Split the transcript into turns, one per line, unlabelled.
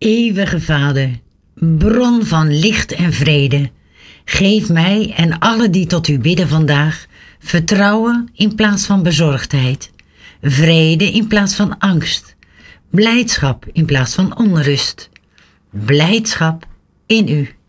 Eeuwige Vader, bron van licht en vrede, geef mij en alle die tot u bidden vandaag vertrouwen in plaats van bezorgdheid, vrede in plaats van angst, blijdschap in plaats van onrust, blijdschap in u.